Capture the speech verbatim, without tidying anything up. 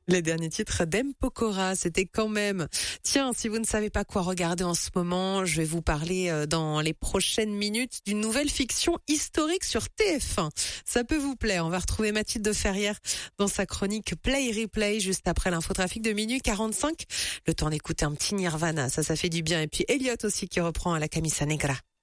Les derniers titres d'M. Pokora, c'était quand même. Tiens, si vous ne savez pas quoi regarder en ce moment, je vais vous parler euh, dans les prochaines minutes d'une nouvelle fiction historique sur T F un. Ça peut vous plaire. On va retrouver Mathilde Ferrière dans sa chronique Play Replay juste après l'infotrafic de minuit quarante-cinq. Le temps d'écouter un petit Nirvana, ça, ça fait du bien. Et puis Elliot aussi qui reprend à la Camisa Negra.